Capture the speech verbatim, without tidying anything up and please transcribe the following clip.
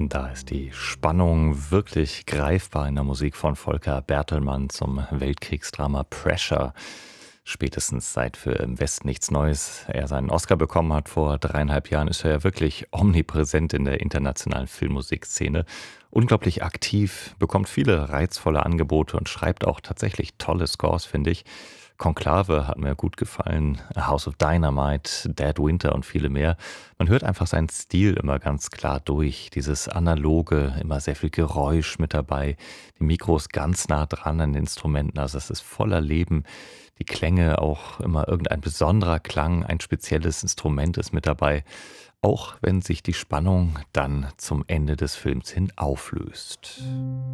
Da ist die Spannung wirklich greifbar in der Musik von Volker Bertelmann zum Weltkriegsdrama Pressure. Spätestens seit für Im Westen nichts Neues er seinen Oscar bekommen hat vor dreieinhalb Jahren, ist er ja wirklich omnipräsent in der internationalen Filmmusikszene. Unglaublich aktiv, bekommt viele reizvolle Angebote und schreibt auch tatsächlich tolle Scores, finde ich. Conclave hat mir gut gefallen, A House of Dynamite, Dead Winter und viele mehr. Man hört einfach seinen Stil immer ganz klar durch. Dieses Analoge, immer sehr viel Geräusch mit dabei. Die Mikros ganz nah dran an den Instrumenten, also es ist voller Leben. Die Klänge auch immer irgendein besonderer Klang, ein spezielles Instrument ist mit dabei. Auch wenn sich die Spannung dann zum Ende des Films hin auflöst.